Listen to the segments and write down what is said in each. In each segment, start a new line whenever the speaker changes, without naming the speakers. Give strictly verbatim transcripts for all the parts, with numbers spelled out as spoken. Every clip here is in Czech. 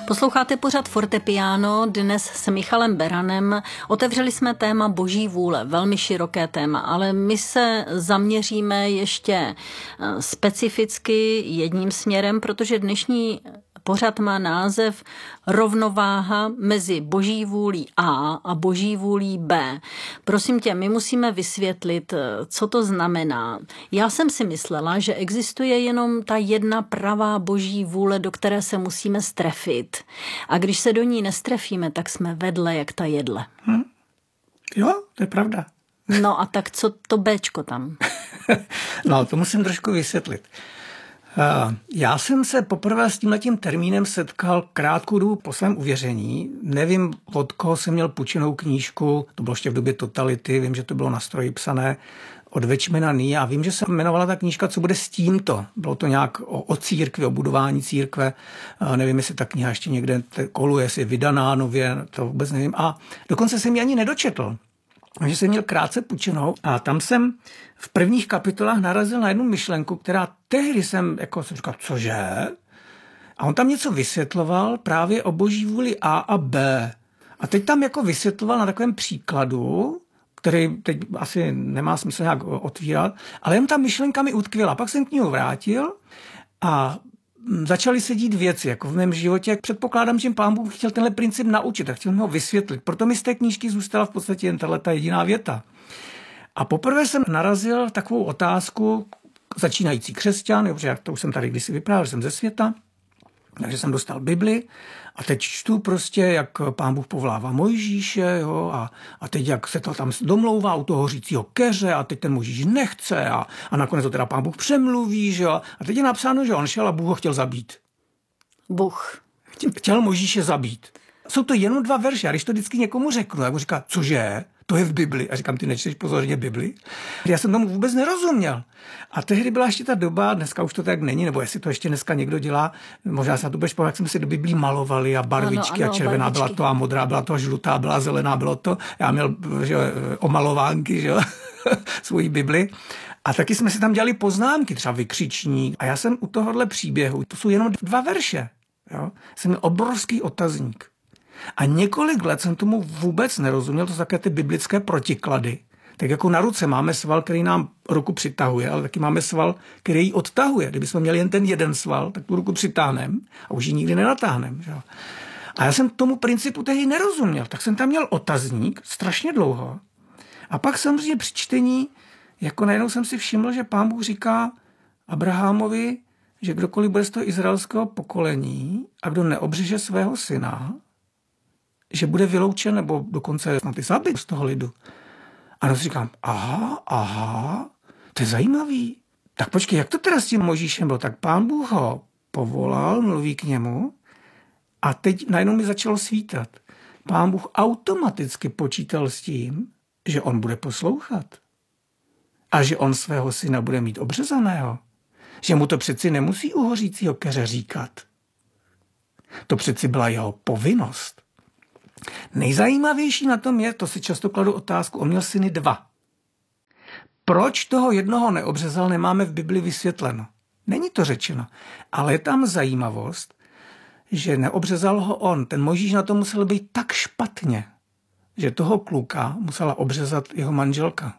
Posloucháte pořad Fortepiano, dnes s Michalem Beranem. Otevřeli jsme téma Boží vůle, velmi široké téma, ale my se zaměříme ještě specificky jedním směrem, protože dnešní pořad má název Rovnováha mezi Boží vůlí A a Boží vůlí B. Prosím tě, my musíme vysvětlit, co to znamená. Já jsem si myslela, že existuje jenom ta jedna pravá Boží vůle, do které se musíme strefit. A když se do ní nestrefíme, tak jsme vedle jak ta jedle.
Hm? Jo, to je pravda.
No a tak co to Béčko tam?
No, to musím trošku vysvětlit. Já jsem se poprvé s tímhletím termínem setkal krátkou dobu po svém uvěření. Nevím, od koho jsem měl půjčenou knížku, to bylo ještě v době totality, vím, že to bylo na stroji psané, od Večmena Ní a vím, že se jmenovala ta knížka Co bude s tímto. Bylo to nějak o, o církvi, o budování církve. Nevím, jestli ta kniha ještě někde koluje, jestli je vydaná nově, to vůbec nevím. A dokonce jsem ji ani nedočetl. Takže jsem měl krátce půjčenou a tam jsem v prvních kapitolách narazil na jednu myšlenku, která tehdy jsem jako jsem říkal, cože? A on tam něco vysvětloval právě o Boží vůli A a B. A teď tam jako vysvětloval na takovém příkladu, který teď asi nemá smysl nějak otvírat, ale jen ta myšlenka mi utkvěla. Pak jsem k němu vrátil a začaly se dít věci, jako v mém životě. Předpokládám, že Pán Bůh chtěl tenhle princip naučit a chtěl mi ho vysvětlit. Proto mi z té knížky zůstala v podstatě jen tato jediná věta. A poprvé jsem narazil takovou otázku, začínající křesťan, jo, protože to už jsem tady kdysi vyprávěl, jsem ze světa, takže jsem dostal Bibli a teď čtu prostě, jak Pán Bůh povolává Mojžíše, jo, a, a teď jak se to tam domlouvá u toho hořícího keře a teď ten Mojžíš nechce a, a nakonec to teda Pán Bůh přemluví, že jo, a teď je napsáno, že on šel a Bůh ho chtěl zabít.
Bůh.
Chtěl Mojžíše zabít. Jsou to jenom dva verše a když to vždycky někomu řeknu, tak mu říká, cože? To je v Bibli. A říkám, ty nečteš pozorně Bibli? Já jsem tomu vůbec nerozuměl. A tehdy byla ještě ta doba, dneska už to tak není, nebo jestli to ještě dneska někdo dělá, možná se na to budeš pamatovat, jak jsme si do Biblí malovali a barvičky
ano, ano,
a červená
barvičky.
byla to a modrá byla to a žlutá byla zelená, bylo to. Já měl že, omalovánky, že, svoji Bibli. A taky jsme si tam dělali poznámky, třeba vykřičník. A já jsem u tohohle příběhu, to jsou jenom dva verše. Jo? Jsem měl obrovský otazník. A několik let jsem tomu vůbec nerozuměl, to jsou také ty biblické protiklady. Tak jako na ruce máme sval, který nám ruku přitahuje, ale taky máme sval, který ji odtahuje. Kdybychom měli jen ten jeden sval, tak tu ruku přitáhneme a už ji nikdy nenatáhneme. Že? A já jsem tomu principu tehdy nerozuměl, tak jsem tam měl otazník strašně dlouho. A pak samozřejmě při čtení, jako najednou jsem si všiml, že Pán Bůh říká Abrahamovi, že kdokoliv bude z toho izraelského pokolení a kdo neobřeže svého syna, že bude vyloučen nebo dokonce snad i zabit z toho lidu. A já si říkám, aha, aha, to je zajímavý. Tak počkej, jak to teda s tím Mojžíšem bylo? Tak Pán Bůh ho povolal, mluví k němu a teď najednou mi začalo svítat. Pán Bůh automaticky počítal s tím, že on bude poslouchat a že on svého syna bude mít obřezaného. Že mu to přeci nemusí u hořícího keře říkat. To přeci byla jeho povinnost. Nejzajímavější na tom je, to si často kladu otázku, on měl syny dva. Proč toho jednoho neobřezal, nemáme v Bibli vysvětleno. Není to řečeno, ale je tam zajímavost, že neobřezal ho on. Ten Mojžíš na to musel být tak špatně, že toho kluka musela obřezat jeho manželka.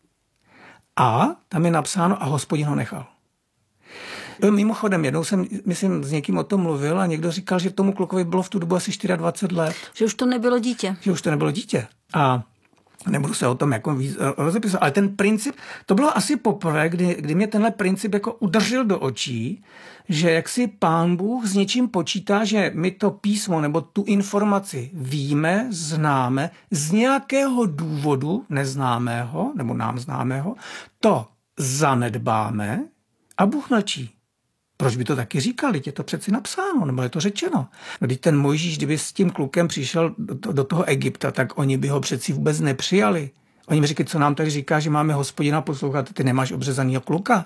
A tam je napsáno a Hospodin ho nechal. Mimochodem, jednou jsem, myslím, s někým o tom mluvil a někdo říkal, že tomu klukovi bylo v tu dobu asi dvacet čtyři let.
Že už to nebylo dítě.
Že už to nebylo dítě. A nebudu se o tom jako rozepisovat, ale ten princip, to bylo asi poprvé, kdy, kdy mě tenhle princip jako udeřil do očí, že jak si Pán Bůh s něčím počítá, že my to písmo nebo tu informaci víme, známe, z nějakého důvodu neznámého nebo nám známého, to zanedbáme a Bůh mlčí. Proč by to taky říkali? Je to přeci napsáno, nebo je to řečeno. No, když ten Mojžíš, kdyby s tím klukem přišel do, do toho Egypta, tak oni by ho přeci vůbec nepřijali. Oni mi říkají, co nám tady říká, že máme Hospodina poslouchat, ty nemáš obřezanýho kluka.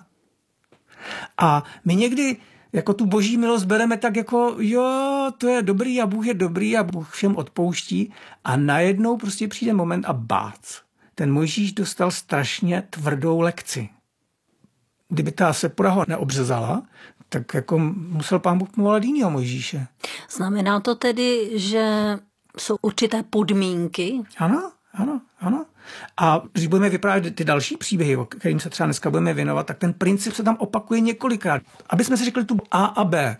A my někdy jako tu boží milost bereme tak jako, jo, to je dobrý a Bůh je dobrý a Bůh všem odpouští. A najednou prostě přijde moment a bác. Ten Mojžíš dostal strašně tvrdou lekci. Kdyby ta Sepora ho neobřezala, tak jako musel Pán Bůh povolat jinýho Mojžíše.
Znamená to tedy, že jsou určité podmínky?
Ano, ano, ano. A když budeme vyprávět ty další příběhy, o kterým se třeba dneska budeme věnovat, tak ten princip se tam opakuje několikrát. Aby jsme si řekli tu A a B.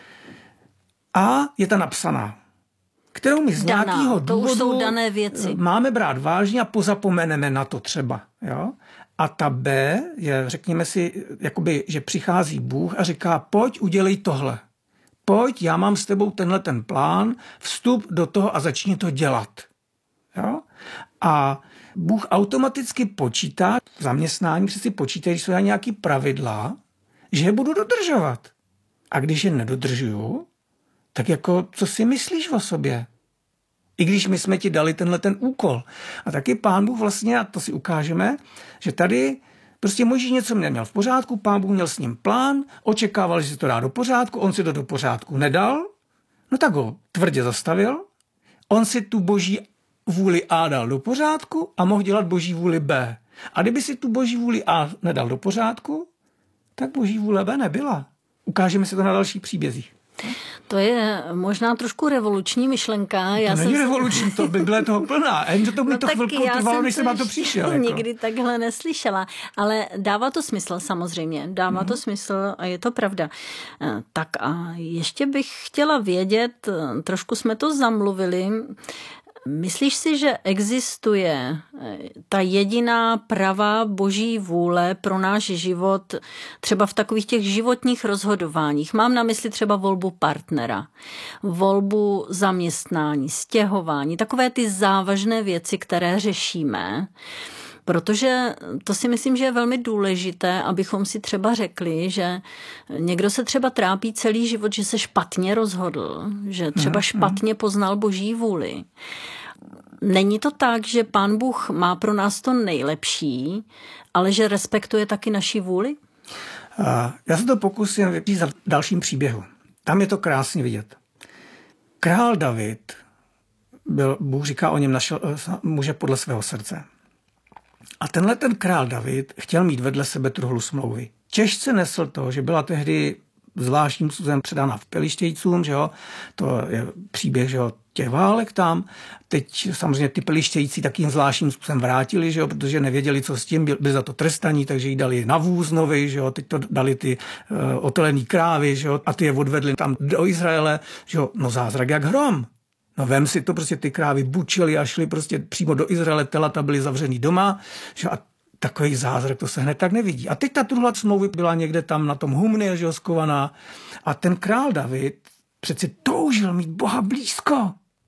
A je ta napsaná, kterou my z
Daná,
nějakého
to
důvodu
už jsou dané věci.
Máme brát vážně a pozapomeneme na to třeba. Jo? A ta B je, řekněme si, jakoby, že přichází Bůh a říká, pojď, udělej tohle. Pojď, já mám s tebou tenhle ten plán, vstup do toho a začni to dělat. Jo? A Bůh automaticky počítá, v zaměstnání přeci počítá, když jsou nějaký pravidla, že je budu dodržovat. A když je nedodržuju, tak jako, co si myslíš o sobě? I když my jsme ti dali tenhle ten úkol. A taky Pán Bůh vlastně, a to si ukážeme, že tady prostě Mojžíš něco neměl v pořádku, Pán Bůh měl s ním plán, očekával, že si to dá do pořádku, on si to do pořádku nedal, no tak ho tvrdě zastavil, on si tu boží vůli A dal do pořádku a mohl dělat boží vůli B. A kdyby si tu boží vůli A nedal do pořádku, tak boží vůle B nebyla. Ukážeme si to na dalších příbězích.
To je možná trošku revoluční myšlenka.
To
já
není
jsem
revoluční, to by bylo toho plná. A jenže to mi
no
to chvilku trvalo, než jsem na to přišel.
Jako. Nikdy takhle neslyšela. Ale dává to smysl samozřejmě. Dává mm. to smysl a je to pravda. Tak a ještě bych chtěla vědět, trošku jsme to zamluvili, myslíš si, že existuje ta jediná pravá boží vůle pro náš život třeba v takových těch životních rozhodováních? Mám na mysli třeba volbu partnera, volbu zaměstnání, stěhování, takové ty závažné věci, které řešíme. Protože to si myslím, že je velmi důležité, abychom si třeba řekli, že někdo se třeba trápí celý život, že se špatně rozhodl, že třeba špatně poznal boží vůli. Není to tak, že Pán Bůh má pro nás to nejlepší, ale že respektuje taky naši vůli?
Já se to pokusím říct v dalším příběhu. Tam je to krásně vidět. Král David, byl, Bůh říká o něm, našel muže podle svého srdce. A tenhle ten král David chtěl mít vedle sebe truhlu smlouvy. Těžce nesl to, že byla tehdy zvláštním způsobem předána v Pelištějcům, že jo? To je příběh, že jo, těch válek tam. Teď samozřejmě ty Pelištějci takým zvláštním způsobem vrátili, že jo, protože nevěděli, co s tím, byli za to trestaní, takže ji dali na vůz nový, že jo, teď to dali ty uh, otelený krávy, že jo, a ty je odvedli tam do Izraele, že jo, no zázrak jak hrom. No vem si to, prostě ty krávy bučily a šly prostě přímo do Izraele, telata byly zavřený doma, že a takový zázrak, to se hned tak nevidí. A teď ta truhla smlouvy byla někde tam na tom humně, že jo, skovaná. A ten král David přeci toužil mít Boha blízko.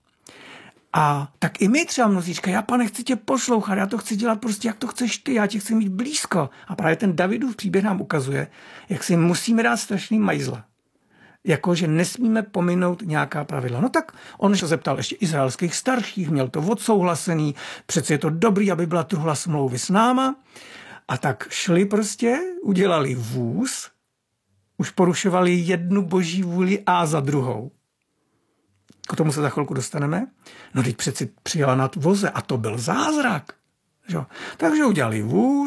A tak i my třeba mnozí říkají, já pane, chci tě poslouchat, já to chci dělat prostě, jak to chceš ty, já tě chci mít blízko. A právě ten Davidův příběh nám ukazuje, jak si musíme dát strašný majzla. Jako, že nesmíme pominout nějaká pravidla. No tak on se zeptal ještě izraelských starších, měl to odsouhlasený, přece je to dobrý, aby byla truhla smlouvy s náma. A tak šli prostě, udělali vůz, už porušovali jednu boží vůli A za druhou. K tomu se za chvilku dostaneme. No teď přeci přijela na voze a to byl zázrak. Že? Takže udělali vůz,